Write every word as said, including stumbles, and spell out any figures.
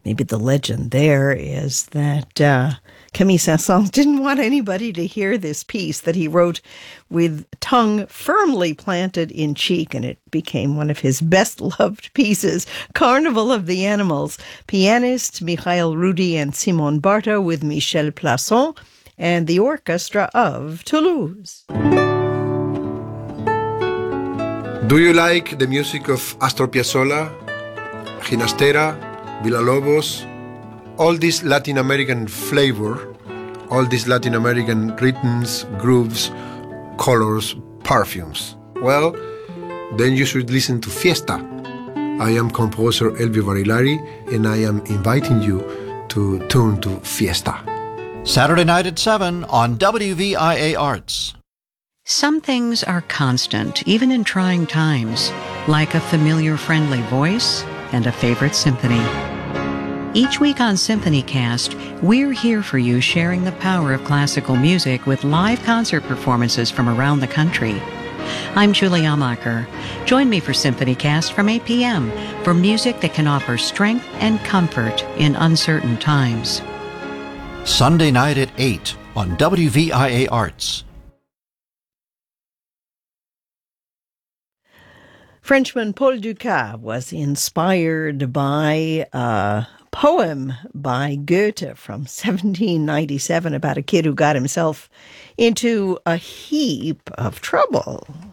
maybe the legend there is that uh, Camille Saint-Saëns didn't want anybody to hear this piece that he wrote with tongue firmly planted in cheek, and it became one of his best-loved pieces, Carnival of the Animals. Pianist Michael Rudy and Simone Barta with Michel Plasson and the Orchestra of Toulouse. Do you like the music of Astor Piazzolla, Ginastera, Villalobos, all this Latin American flavor, all these Latin American rhythms, grooves, colors, perfumes? Well, then you should listen to Fiesta. I am composer Elvio Barilari, and I am inviting you to tune to Fiesta. Saturday night at seven on W V I A Arts. Some things are constant, even in trying times, like a familiar, friendly voice and a favorite symphony. Each week on SymphonyCast, we're here for you, sharing the power of classical music with live concert performances from around the country. I'm Julie Amacher. Join me for SymphonyCast from eight p.m. for music that can offer strength and comfort in uncertain times. Sunday night at eight on W V I A Arts. Frenchman Paul Dukas was inspired by a poem by Goethe from seventeen ninety-seven about a kid who got himself into a heap of trouble.